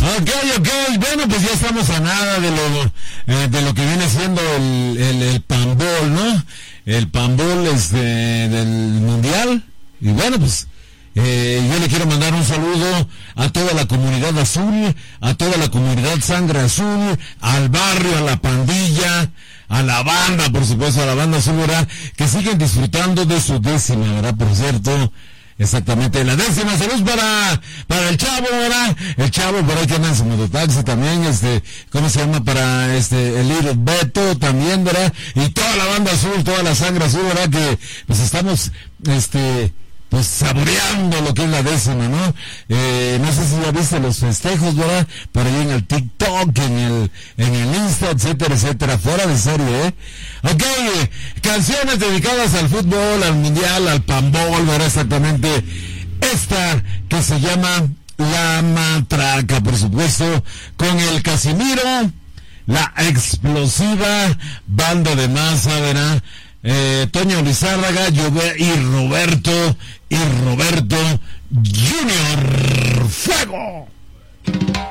Ok, bueno, pues ya estamos a nada de lo que viene siendo el Panball, ¿no? El Panball del Mundial. Y bueno, pues yo le quiero mandar un saludo a toda la comunidad azul, a toda la comunidad sangre azul, al barrio, a la pandilla, a la banda, por supuesto, a la banda azul, ¿verdad? Que siguen disfrutando de su 10ª, ¿verdad? Por cierto, exactamente, la 10ª. Saludos para el Chavo, ¿verdad? El Chavo, por ahí que anda en su mototaxi también, ¿cómo se llama? Para el Little Beto también, ¿verdad? Y toda la banda azul, toda la sangre azul, ¿verdad? Que pues estamos, pues saboreando lo que es la 10ª, ¿no? No sé si ya viste los festejos, ¿verdad? Por ahí en el TikTok, en el Insta, etcétera, etcétera, fuera de serie, ¿eh? Ok, canciones dedicadas al fútbol, al mundial, al Panball, ¿verdad? Exactamente. Esta que se llama La Matraca, por supuesto, con el Casimiro, la explosiva banda de masa, ¿verdad? Toño Lizárraga y Roberto